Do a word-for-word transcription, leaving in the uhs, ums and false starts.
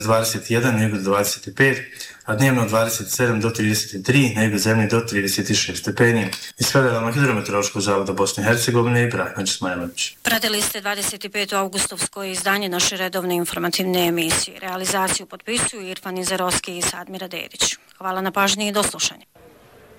dvadeset jedan nego dvadeset pet, a dnevno dvadeset sedam do trideset tri, nego zemlji do trideset šest stepeni. Iz Federalnog hidrometeorološkog zavoda Bosne i Hercegovine i Branimir Smajlović. Pratili ste dvadeset peto augustovsko izdanje naše redovne informativne emisije. Realizaciju potpisuju Irfan Izerovski i Sadmira Dedić. Hvala na pažnji i do slušanja.